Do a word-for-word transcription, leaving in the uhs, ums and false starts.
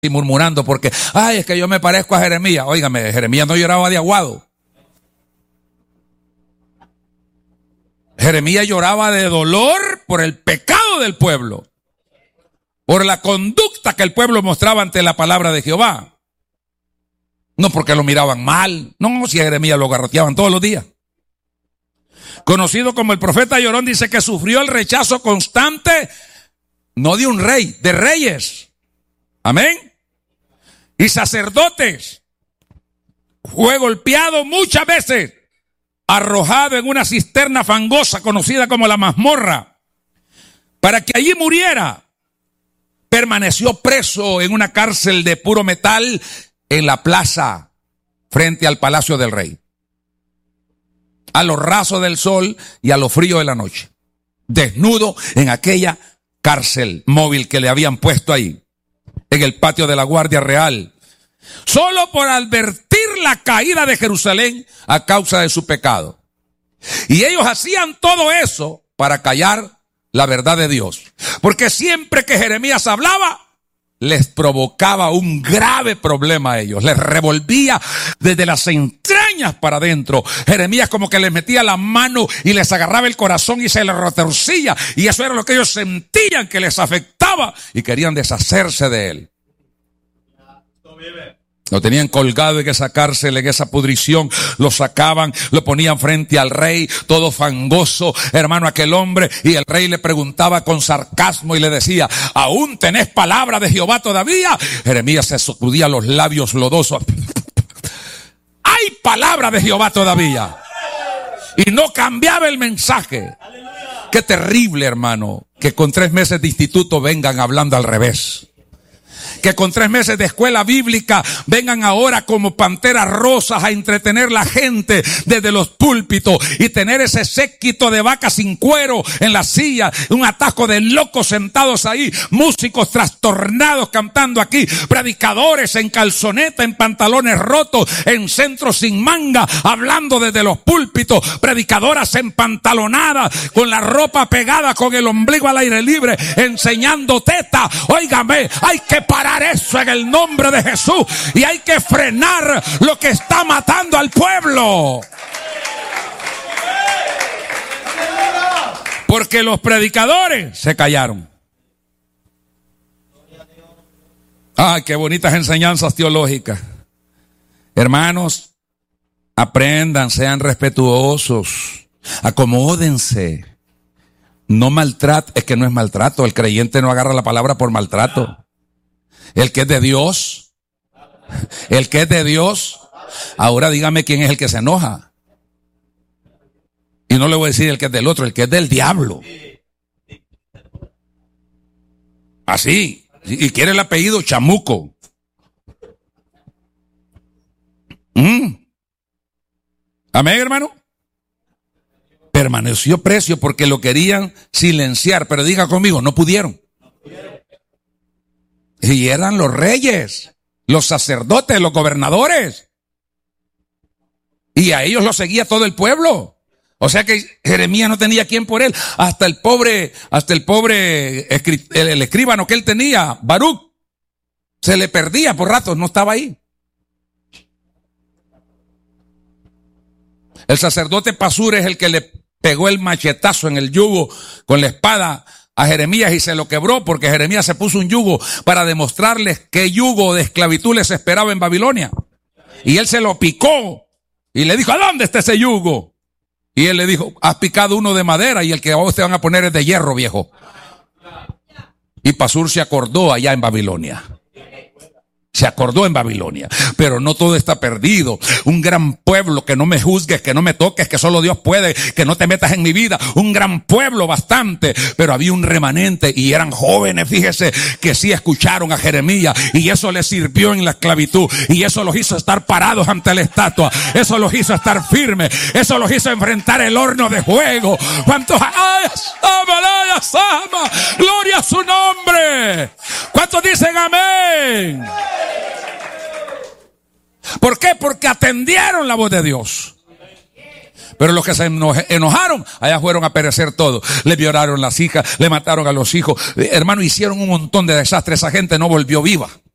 y murmurando porque, ay, es que yo me parezco a Jeremías. Óigame, Jeremías no lloraba de aguado. Jeremías lloraba de dolor por el pecado del pueblo, por la conducta que el pueblo mostraba ante la palabra de Jehová. No porque lo miraban mal, no, si a Jeremías lo garroteaban todos los días. Conocido como el profeta llorón, dice que sufrió el rechazo constante, no de un rey, de reyes. Amén. Y sacerdotes. Fue golpeado muchas veces, arrojado en una cisterna fangosa conocida como la mazmorra, para que allí muriera. Permaneció preso en una cárcel de puro metal en la plaza frente al palacio del rey, a lo raso del sol y a lo frío de la noche, desnudo en aquella cárcel móvil que le habían puesto ahí, en el patio de la Guardia Real, solo por advertir la caída de Jerusalén a causa de su pecado. Y ellos hacían todo eso para callar la verdad de Dios, porque siempre que Jeremías hablaba, les provocaba un grave problema a ellos, les revolvía desde las entrañas para adentro. Jeremías como que les metía la mano y les agarraba el corazón y se les retorcía, y eso era lo que ellos sentían que les afectaba y querían deshacerse de él. Lo tenían colgado en esa cárcel, en esa pudrición, lo sacaban, lo ponían frente al rey, todo fangoso, hermano, aquel hombre, y el rey le preguntaba con sarcasmo y le decía, ¿aún tenés palabra de Jehová todavía? Jeremías se sacudía los labios lodosos. Hay palabra de Jehová todavía. Y no cambiaba el mensaje. Qué terrible, hermano, que con tres meses de instituto vengan hablando al revés. Que con tres meses de escuela bíblica vengan ahora como panteras rosas a entretener a la gente desde los púlpitos y tener ese séquito de vacas sin cuero en la silla, un atasco de locos sentados ahí, músicos trastornados cantando aquí, predicadores en calzoneta, en pantalones rotos, en centros sin manga, hablando desde los púlpitos, predicadoras empantalonadas, con la ropa pegada, con el ombligo al aire libre, enseñando teta. Óigame, hay que parar eso en el nombre de Jesús y hay que frenar lo que está matando al pueblo, porque los predicadores se callaron. Ay, qué bonitas enseñanzas teológicas. Hermanos, aprendan, sean respetuosos, acomódense, no maltraten. Es que no es maltrato, el creyente no agarra la palabra por maltrato. El que es de Dios, el que es de Dios, ahora dígame quién es el que se enoja. Y no le voy a decir el que es del otro, el que es del diablo. Así, y quiere el apellido Chamuco. Mm. Amén, hermano. Permaneció preso porque lo querían silenciar, pero diga conmigo, no pudieron. Y eran los reyes, los sacerdotes, los gobernadores. Y a ellos los seguía todo el pueblo. O sea que Jeremías no tenía quien por él. Hasta el pobre, hasta el pobre el, el escribano que él tenía, Baruch, se le perdía por ratos, no estaba ahí. El sacerdote Pasur es el que le pegó el machetazo en el yugo con la espada a Jeremías y se lo quebró, porque Jeremías se puso un yugo para demostrarles qué yugo de esclavitud les esperaba en Babilonia. Y él se lo picó y le dijo, ¿a dónde está ese yugo? Y él le dijo, has picado uno de madera y el que a vos te van a poner es de hierro, viejo. Y Pasur se acordó allá en Babilonia. Se acordó en Babilonia, pero no todo está perdido. Un gran pueblo, que no me juzgues, que no me toques, que solo Dios puede, que no te metas en mi vida. Un gran pueblo bastante, pero había un remanente y eran jóvenes, fíjese, que sí escucharon a Jeremías y eso les sirvió en la esclavitud y eso los hizo estar parados ante la estatua. Eso los hizo estar firmes, eso los hizo enfrentar el horno de fuego. ¿Cuántos? ¡Ay, ama, ama! ¡Gloria a su nombre! ¿Cuántos dicen amén? ¿Por qué? Porque atendieron la voz de Dios. Pero los que se enojaron, allá fueron a perecer todos. Le violaron las hijas, le mataron a los hijos. Hermano, hicieron un montón de desastres. Esa gente no volvió viva.